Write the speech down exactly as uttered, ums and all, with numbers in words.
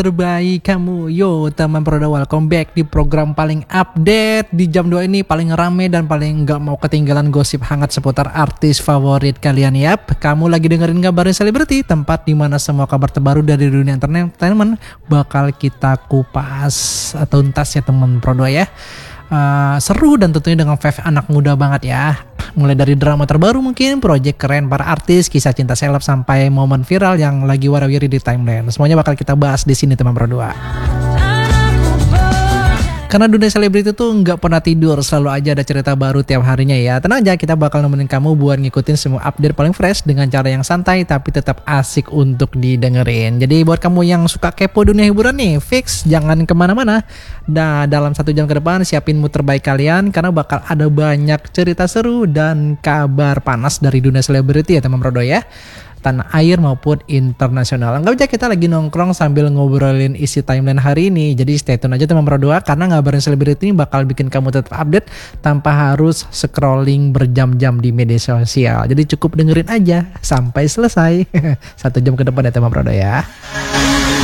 Terbaik kamu, yo teman Proda, welcome back di program paling update di jam dua ini, paling rame dan paling nggak mau ketinggalan gosip hangat seputar artis favorit kalian. Yap, kamu lagi dengerin Ngabarin Selebriti, tempat dimana semua kabar terbaru dari dunia entertainment bakal kita kupas tuntas ya teman Proda ya. Uh, seru dan tentunya dengan five anak muda banget ya. Mulai dari drama terbaru mungkin, project keren para artis, kisah cinta seleb sampai momen viral yang lagi warawiri di timeline. Semuanya bakal kita bahas di sini teman berdua. Karena dunia selebriti tuh nggak pernah tidur, selalu aja ada cerita baru tiap harinya ya. Tenang aja, kita bakal nemenin kamu buat ngikutin semua update paling fresh dengan cara yang santai tapi tetap asik untuk didengerin. Jadi buat kamu yang suka kepo dunia hiburan nih, fix jangan kemana-mana. Nah, dalam satu jam ke depan siapin mood terbaik kalian karena bakal ada banyak cerita seru dan kabar panas dari dunia selebriti ya teman Prodo ya. Tanah air maupun internasional. Anggap aja kita lagi nongkrong sambil ngobrolin isi timeline hari ini. Jadi stay tune aja teman Prodoa, karena Ngabarin Selebriti ini bakal bikin kamu tetap update tanpa harus scrolling berjam-jam di media sosial. Jadi cukup dengerin aja sampai selesai. Satu jam ke depan ya teman Prodoa ya.